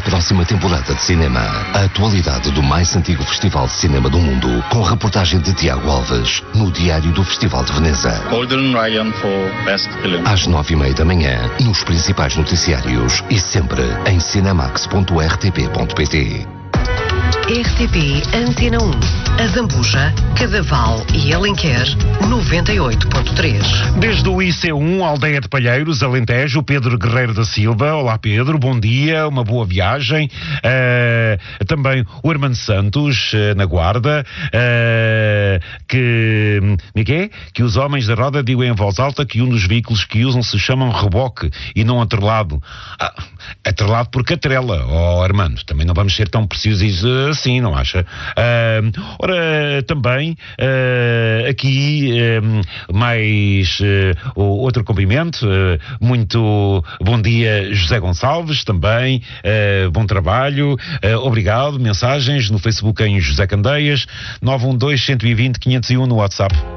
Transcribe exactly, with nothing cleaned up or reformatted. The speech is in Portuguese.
próxima temporada de cinema. A atualidade do mais antigo festival de cinema do mundo, com reportagem de Tiago Alves, no Diário do Festival de Veneza. Golden Lion for Best Film. Às nove e meia da manhã, nos principais noticiários e sempre em cinemax ponto r t p ponto p t. R T P Antena um, a Zambuja, Cadaval e Alenquer, noventa e oito ponto três. Desde o I C um, Aldeia de Palheiros, Alentejo, Pedro Guerreiro da Silva. Olá Pedro, bom dia, uma boa viagem. Uh, também o Hermano Santos, uh, na Guarda, uh, que, que, é? que os homens da roda digam em voz alta que um dos veículos que usam se chamam reboque e não atrelado. Ah, atrelado por catrela, oh Hermano, também não vamos ser tão precisos assim, não acha? Uh, ora, também uh, aqui uh, mais uh, outro cumprimento, uh, muito bom dia José Gonçalves, também uh, bom trabalho, uh, obrigado, mensagens no Facebook em José Candeias, nove um dois, um dois zero, quinhentos e um no WhatsApp.